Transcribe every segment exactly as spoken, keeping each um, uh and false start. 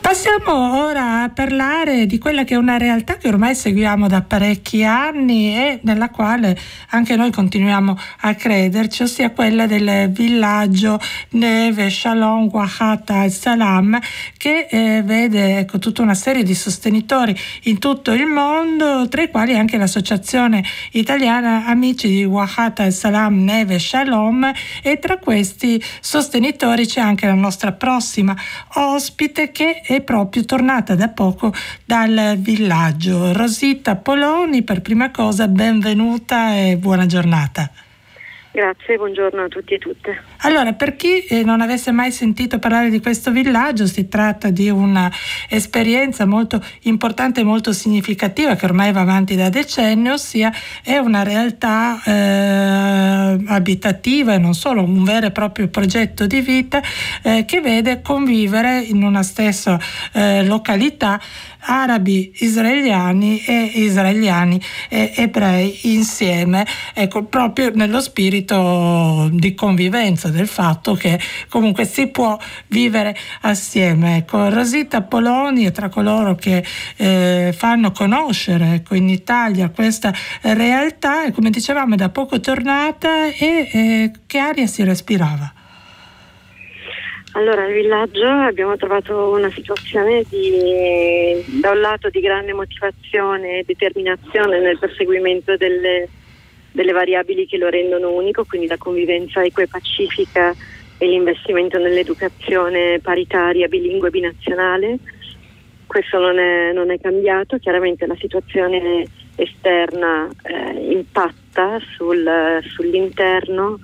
Passiamo ora a parlare di quella che è una realtà che ormai seguiamo da parecchi anni e nella quale anche noi continuiamo a crederci, ossia quella del villaggio Neve Shalom Wahat al-Salam, che eh, vede ecco, tutta una serie di sostenitori in tutto il mondo, tra i quali anche l'associazione italiana Amici di Wahat al-Salam Neve Shalom, e tra questi sostenitori c'è anche la nostra prossima ospite che è proprio tornata da poco dal villaggio. Rosita Poloni, per prima cosa benvenuta e buona giornata. Grazie, buongiorno a tutti e tutte. Allora, per chi eh, non avesse mai sentito parlare di questo villaggio, si tratta di una esperienza molto importante e molto significativa che ormai va avanti da decenni, ossia è una realtà eh, abitativa e non solo, un vero e proprio progetto di vita eh, che vede convivere in una stessa eh, località arabi israeliani e israeliani e ebrei insieme, ecco, proprio nello spirito di convivenza, del fatto che comunque si può vivere assieme. Ecco, Rosita Poloni è tra coloro che eh, fanno conoscere ecco, in Italia questa realtà e, come dicevamo, è da poco tornata e eh, che aria si respirava? Allora, al villaggio abbiamo trovato una situazione di, da un lato di grande motivazione e determinazione nel perseguimento delle, delle variabili che lo rendono unico, quindi la convivenza equa e pacifica e l'investimento nell'educazione paritaria, bilingue, binazionale. Questo non è, non è cambiato, chiaramente la situazione esterna eh, impatta sul, sull'interno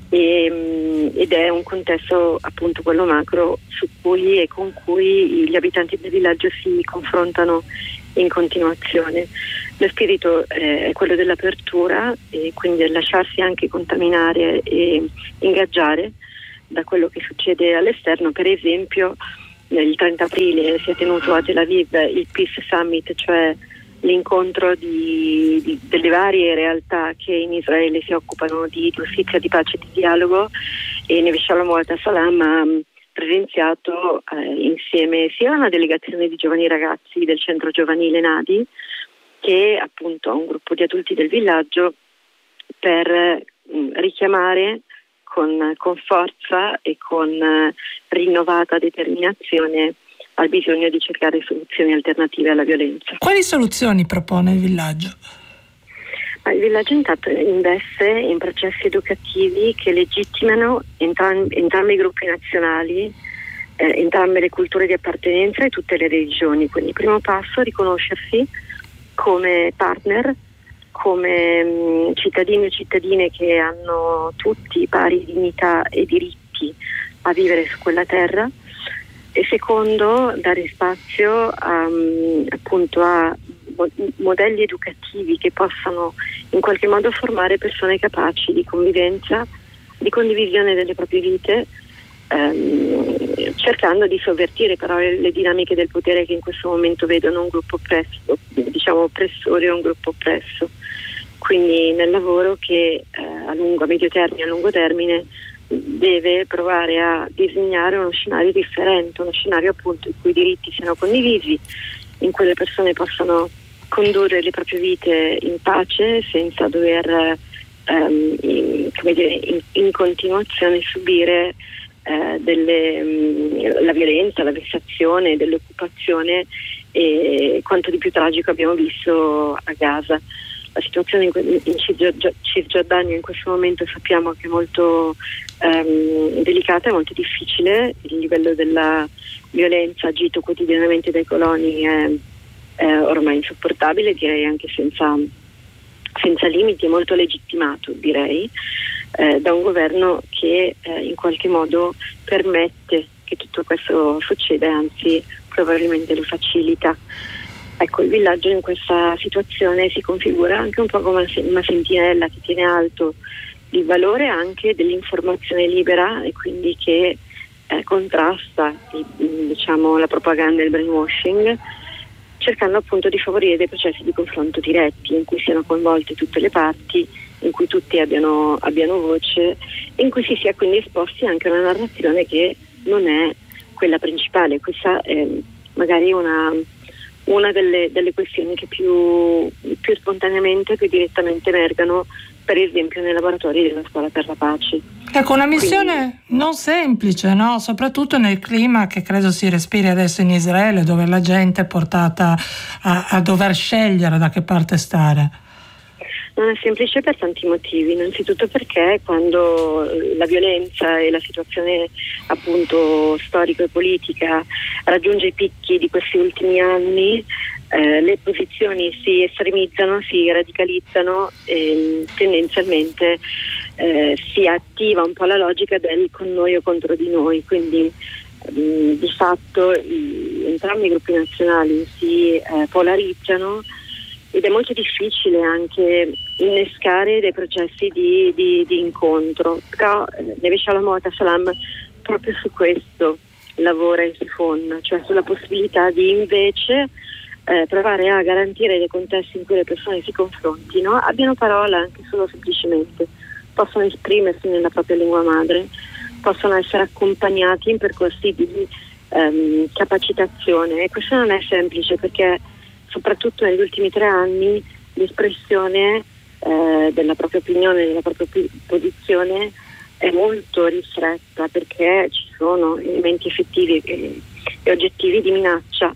e, ed è un contesto appunto quello macro su cui e con cui gli abitanti del villaggio si confrontano in continuazione. Lo spirito eh, è quello dell'apertura e quindi del lasciarsi anche contaminare e ingaggiare da quello che succede all'esterno. Per esempio il trenta aprile si è tenuto a Tel Aviv il Peace Summit, cioè l'incontro di, di, delle varie realtà che in Israele si occupano di giustizia, di pace e di dialogo, e Neve Shalom Wahat al-Salam ha presenziato eh, insieme sia a una delegazione di giovani ragazzi del centro giovanile Nadi che appunto a un gruppo di adulti del villaggio per mh, richiamare con, con forza e con eh, rinnovata determinazione al bisogno di cercare soluzioni alternative alla violenza. Quali soluzioni propone il villaggio? Il villaggio intanto investe in processi educativi che legittimano entram- entrambi i gruppi nazionali, eh, entrambe le culture di appartenenza e tutte le religioni. Quindi il primo passo è riconoscersi come partner, come mh, cittadini e cittadine che hanno tutti pari dignità e diritti a vivere su quella terra. E secondo, dare spazio a, appunto a modelli educativi che possano in qualche modo formare persone capaci di convivenza, di condivisione delle proprie vite, ehm, cercando di sovvertire però le dinamiche del potere che in questo momento vedono un gruppo oppresso, diciamo oppressore o un gruppo oppresso. Quindi nel lavoro che eh, a lungo, a medio termine, a lungo termine deve provare a disegnare uno scenario differente, uno scenario appunto in cui i diritti siano condivisi, in cui le persone possano condurre le proprie vite in pace senza dover ehm, in, come dire, in, in continuazione subire eh, delle, mh, la violenza, la vessazione, dell'occupazione e quanto di più tragico abbiamo visto a Gaza. La situazione in Cisgiordania in questo momento sappiamo che è molto ehm, delicata e molto difficile. Il livello della violenza agito quotidianamente dai coloni è, è ormai insopportabile, direi anche senza, senza limiti, è molto legittimato, direi, eh, da un governo che eh, in qualche modo permette che tutto questo succeda, anzi probabilmente lo facilita. Ecco, il villaggio in questa situazione si configura anche un po' come una sentinella che tiene alto il valore anche dell'informazione libera e quindi che eh, contrasta diciamo, la propaganda e il brainwashing, cercando appunto di favorire dei processi di confronto diretti in cui siano coinvolte tutte le parti, in cui tutti abbiano, abbiano voce e in cui si sia quindi esposti anche a una narrazione che non è quella principale. Questa è magari una, una delle, delle questioni che più, più spontaneamente, più direttamente emergano, per esempio nei laboratori della Scuola per la Pace. Ecco, una missione Quindi, non semplice, no? Soprattutto nel clima che credo si respiri adesso in Israele, dove la gente è portata a, a dover scegliere da che parte stare. Non è semplice per tanti motivi, innanzitutto perché quando la violenza e la situazione appunto storica e politica raggiunge i picchi di questi ultimi anni, eh, le posizioni si estremizzano, si radicalizzano e tendenzialmente eh, si attiva un po' la logica del con noi o contro di noi, quindi mh, di fatto i, entrambi i gruppi nazionali si eh, polarizzano ed è molto difficile anche innescare dei processi di, di, di incontro, però eh, Neve Shalom Salam proprio su questo lavora e si fonda, cioè sulla possibilità di invece eh, provare a garantire dei contesti in cui le persone si confrontino, abbiano parola anche solo semplicemente, possono esprimersi nella propria lingua madre, possono essere accompagnati in percorsi di ehm, capacitazione, e questo non è semplice perché soprattutto negli ultimi tre anni l'espressione eh, della propria opinione, della propria posizione è molto ristretta, perché ci sono elementi effettivi e, e oggettivi di minaccia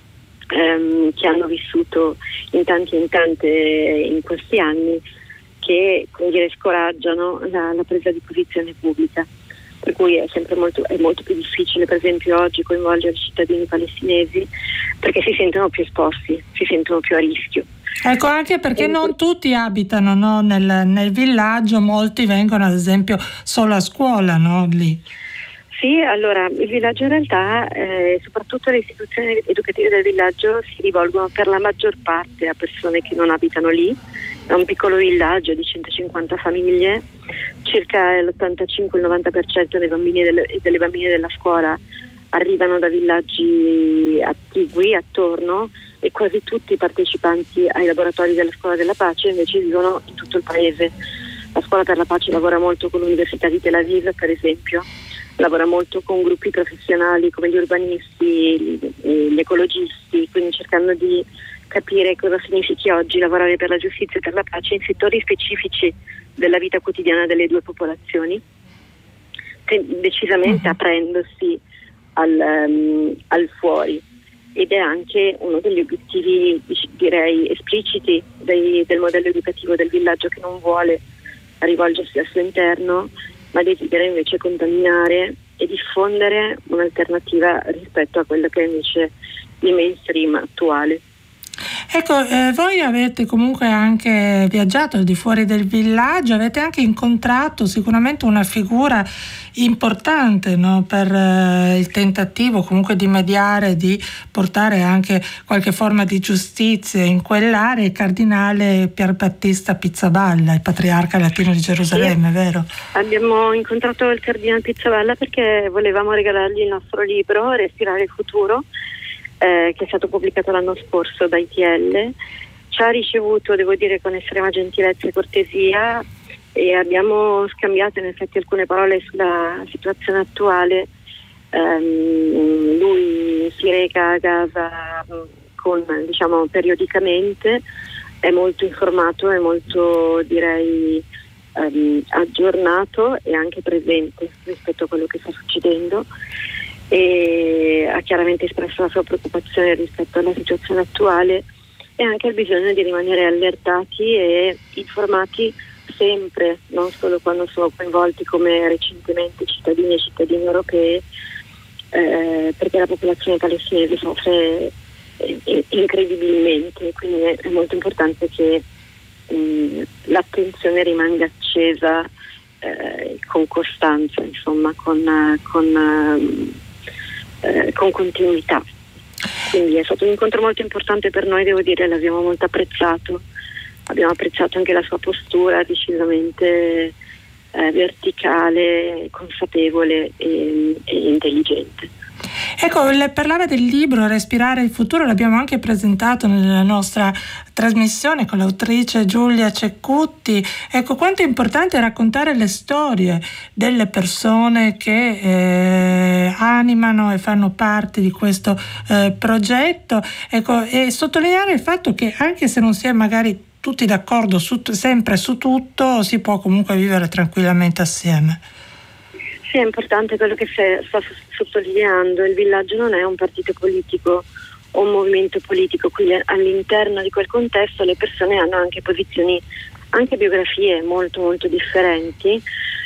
ehm, che hanno vissuto in tanti e in tante in questi anni, che, come dire, scoraggiano la, la presa di posizione pubblica. Per cui è sempre molto, è molto più difficile, per esempio, oggi coinvolgere i cittadini palestinesi, perché si sentono più esposti, si sentono più a rischio. Ecco, anche perché e non tutti abitano, no, nel, nel villaggio, molti vengono ad esempio solo a scuola, no, lì. Sì, allora il villaggio in realtà, eh, soprattutto le istituzioni educative del villaggio si rivolgono per la maggior parte a persone che non abitano lì. È un piccolo villaggio di centocinquanta famiglie, circa l'ottantacinque novanta per cento dei bambini e delle, delle bambine della scuola arrivano da villaggi attigui attorno, e quasi tutti i partecipanti ai laboratori della Scuola della Pace invece vivono in tutto il paese. La Scuola per la Pace lavora molto con l'Università di Tel Aviv, per esempio, lavora molto con gruppi professionali come gli urbanisti, gli ecologisti, quindi cercando di capire cosa significhi oggi lavorare per la giustizia e per la pace in settori specifici della vita quotidiana delle due popolazioni, decisamente uh-huh. aprendosi al, um, al fuori, ed è anche uno degli obiettivi, direi, espliciti dei, del modello educativo del villaggio, che non vuole rivolgersi al suo interno, ma desidera invece contaminare e diffondere un'alternativa rispetto a quello che è invece il mainstream attuale. Ecco, eh, voi avete comunque anche viaggiato al di fuori del villaggio, avete anche incontrato sicuramente una figura importante, no, per eh, il tentativo comunque di mediare, di portare anche qualche forma di giustizia in quell'area, il cardinale Pierbattista Pizzaballa, il patriarca latino di Gerusalemme, sì, vero? Abbiamo incontrato il cardinale Pizzaballa perché volevamo regalargli il nostro libro Respirare il futuro, Eh, che è stato pubblicato l'anno scorso da I T L. Ci ha ricevuto, devo dire, con estrema gentilezza e cortesia, e abbiamo scambiato in effetti alcune parole sulla situazione attuale. Um, lui si reca a Gaza con, diciamo, periodicamente, è molto informato, è molto, direi, um, aggiornato e anche presente rispetto a quello che sta succedendo, e ha chiaramente espresso la sua preoccupazione rispetto alla situazione attuale e anche il bisogno di rimanere allertati e informati sempre, non solo quando sono coinvolti come recentemente cittadini e cittadine europee, eh, perché la popolazione palestinese soffre eh, incredibilmente, quindi è, è molto importante che mh, l'attenzione rimanga accesa eh, con costanza, insomma, con, con uh, Eh, con continuità. Quindi è stato un incontro molto importante per noi, devo dire, l'abbiamo molto apprezzato, abbiamo apprezzato anche la sua postura decisamente eh, verticale, consapevole e, e intelligente. Ecco, le parlava del libro Respirare il futuro, l'abbiamo anche presentato nella nostra trasmissione con l'autrice Giulia Ceccutti. Ecco, quanto è importante raccontare le storie delle persone che eh, animano e fanno parte di questo eh, progetto, ecco, e sottolineare il fatto che anche se non si è magari tutti d'accordo su, sempre su tutto, si può comunque vivere tranquillamente assieme. Sì, è importante quello che sta sottolineando. Il villaggio non è un partito politico o un movimento politico, quindi all'interno di quel contesto le persone hanno anche posizioni, anche biografie molto molto differenti,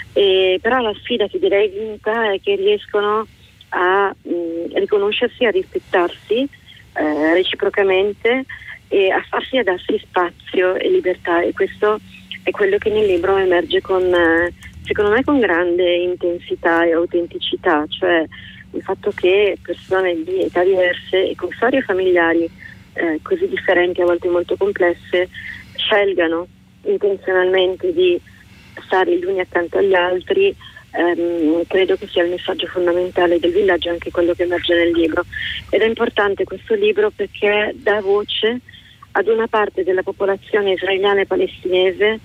e però la sfida che direi vinta è che riescono a mh, riconoscersi, a rispettarsi eh, reciprocamente e a farsi e a darsi spazio e libertà, e questo è quello che nel libro emerge con eh, secondo me con grande intensità e autenticità, cioè il fatto che persone di età diverse e con storie familiari eh, così differenti, a volte molto complesse, scelgano intenzionalmente di stare gli uni accanto agli altri. Ehm, credo che sia il messaggio fondamentale del villaggio, anche quello che emerge nel libro, ed è importante questo libro perché dà voce ad una parte della popolazione israeliana e palestinese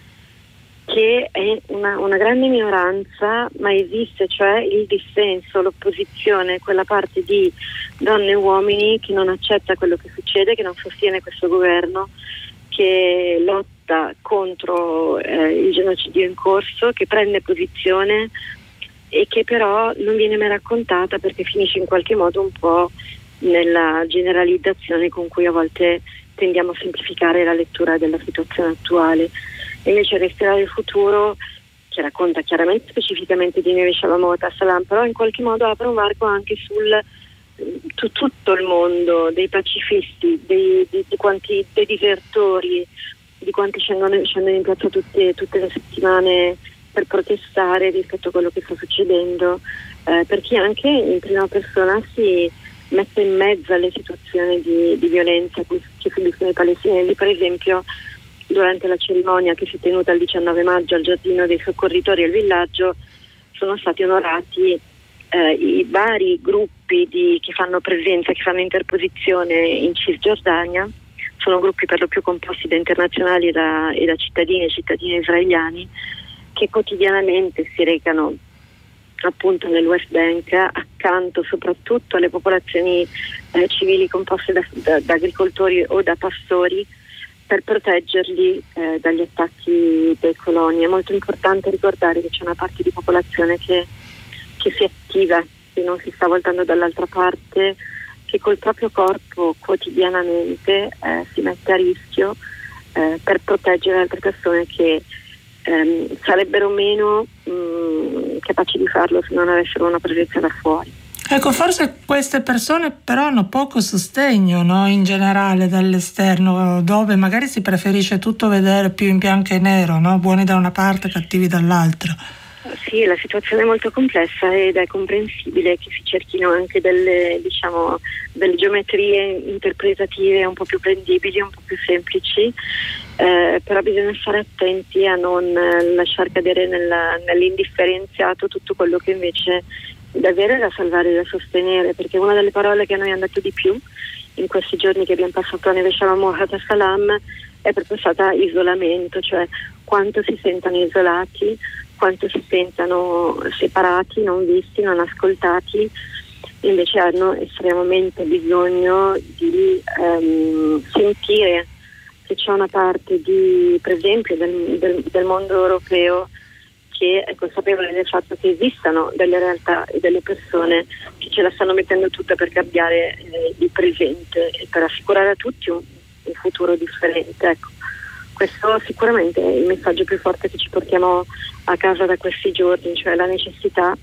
che è una, una grande minoranza, ma esiste, cioè il dissenso, l'opposizione, quella parte di donne e uomini che non accetta quello che succede, che non sostiene questo governo, che lotta contro eh, il genocidio in corso, che prende posizione e che però non viene mai raccontata perché finisce in qualche modo un po' nella generalizzazione con cui a volte tendiamo a semplificare la lettura della situazione attuale. Invece Respirare il futuro, che racconta chiaramente specificamente di Neve Shalom Salam, però in qualche modo apre un varco anche sul tu, tutto il mondo dei pacifisti, dei, di, di quanti dei disertori, di quanti scendono, scendono in piazza tutte, tutte le settimane per protestare rispetto a quello che sta succedendo, eh, perché anche in prima persona si mette in mezzo alle situazioni di, di violenza che subiscono i palestinesi. Per esempio, durante la cerimonia che si è tenuta il diciannove maggio al giardino dei soccorritori al villaggio, sono stati onorati eh, i vari gruppi di, che fanno presenza, che fanno interposizione in Cisgiordania. Sono gruppi per lo più composti da internazionali e da, e da cittadini e cittadine israeliani che quotidianamente si recano appunto nel West Bank accanto soprattutto alle popolazioni eh, civili composte da, da, da agricoltori o da pastori, per proteggerli eh, dagli attacchi dei coloni. È molto importante ricordare che c'è una parte di popolazione che, che si attiva, che non si sta voltando dall'altra parte, che col proprio corpo quotidianamente eh, si mette a rischio eh, per proteggere altre persone che ehm, sarebbero meno mh, capaci di farlo se non avessero una presenza da fuori. Ecco, forse queste persone però hanno poco sostegno, no? In generale dall'esterno, dove magari si preferisce tutto vedere più in bianco e nero, no? Buoni da una parte, cattivi dall'altra. Sì, la situazione è molto complessa ed è comprensibile che si cerchino anche delle, diciamo, delle geometrie interpretative un po' più prendibili, un po' più semplici, eh, però bisogna stare attenti a non lasciar cadere nella, nell'indifferenziato tutto quello che invece davvero è da salvare e da sostenere, perché una delle parole che a noi hanno dato di più in questi giorni che abbiamo passato a Neve Shalom Salam è proprio stata isolamento, cioè quanto si sentano isolati, quanto si sentano separati, non visti, non ascoltati. Invece hanno estremamente bisogno di ehm, sentire che c'è una parte di, per esempio, del, del, del mondo europeo che è consapevole del fatto che esistano delle realtà e delle persone che ce la stanno mettendo tutta per cambiare eh, il presente e per assicurare a tutti un, un futuro differente. Ecco, questo sicuramente è il messaggio più forte che ci portiamo a casa da questi giorni, cioè la necessità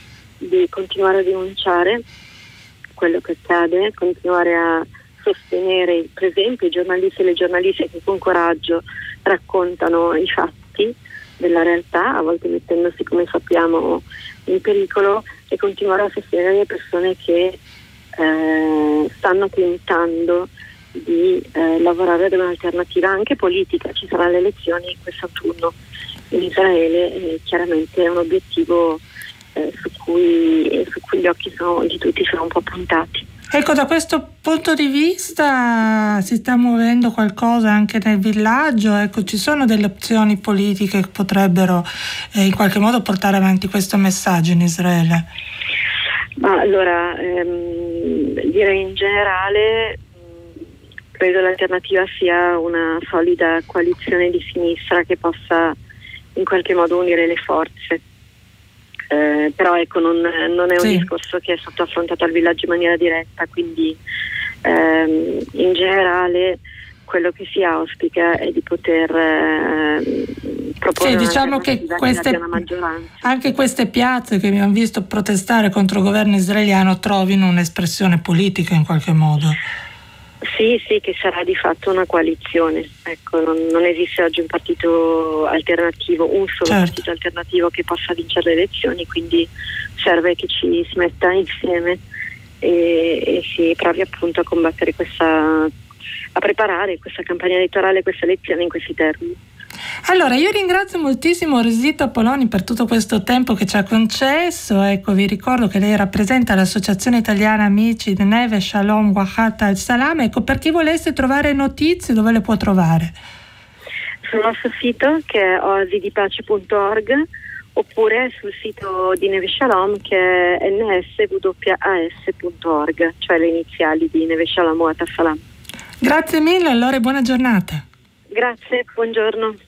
di continuare a denunciare quello che accade, continuare a sostenere per esempio i giornalisti e le giornaliste che con coraggio raccontano i fatti della realtà, a volte mettendosi, come sappiamo, in pericolo, e continuare a sostenere le persone che eh, stanno tentando di eh, lavorare ad un'alternativa anche politica. Ci saranno le elezioni quest'autunno in Israele e chiaramente è un obiettivo eh, su, cui, su cui gli occhi sono, di tutti sono un po' puntati. Ecco, da questo punto di vista si sta muovendo qualcosa anche nel villaggio? Ecco, ci sono delle opzioni politiche che potrebbero eh, in qualche modo portare avanti questo messaggio in Israele? Ma allora, ehm, direi in generale, credo l'alternativa sia una solida coalizione di sinistra che possa in qualche modo unire le forze. Eh, però ecco, non, non è un sì. discorso che è stato affrontato al villaggio in maniera diretta, quindi ehm, in generale quello che si auspica è di poter eh, proporre sì, diciamo che queste, una maggioranza. Anche queste piazze che abbiamo visto protestare contro il governo israeliano trovino un'espressione politica in qualche modo. Sì, sì, che sarà di fatto una coalizione. Ecco, non, non esiste oggi un partito alternativo, un solo certo. partito alternativo che possa vincere le elezioni, quindi serve che ci si metta insieme e, e si provi appunto a combattere questa, a preparare questa campagna elettorale, queste elezioni in questi termini. Allora, io ringrazio moltissimo Rosita Poloni per tutto questo tempo che ci ha concesso. Ecco, vi ricordo che lei rappresenta l'Associazione Italiana Amici di Neve Shalom Wahat al-Salam. Ecco, per chi volesse trovare notizie, dove le può trovare? Sul nostro sito, che è oasi di pace punto org, oppure sul sito di Neve Shalom, che è n s w a s punto org, cioè le iniziali di Neve Shalom Wahat al-Salam. Grazie mille, allora, e buona giornata. Grazie, buongiorno.